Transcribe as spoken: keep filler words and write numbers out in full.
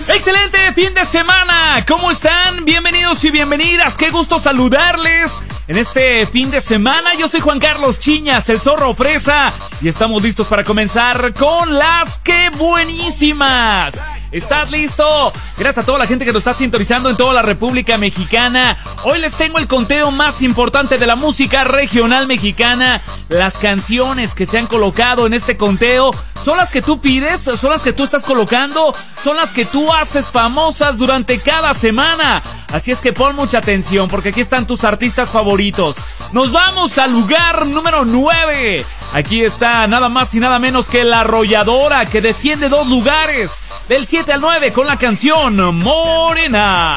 Excelente fin de semana, ¿cómo están? Bienvenidos y bienvenidas, qué gusto saludarles en este fin de semana. Yo soy Juan Carlos Chiñas, el Zorro Fresa, y estamos listos para comenzar con las que buenísimas. ¿Estás listo? Gracias a toda la gente que nos está sintonizando en toda la República Mexicana. Hoy les tengo el conteo más importante de la música regional mexicana. Las canciones que se han colocado en este conteo son las que tú pides, son las que tú estás colocando, son las que tú haces famosas durante cada semana. Así es que pon mucha atención porque aquí están tus artistas favoritos. Nos vamos al lugar número nueve. Aquí está nada más y nada menos que La Arrolladora, que desciende dos lugares, del siete al nueve, con la canción Morena.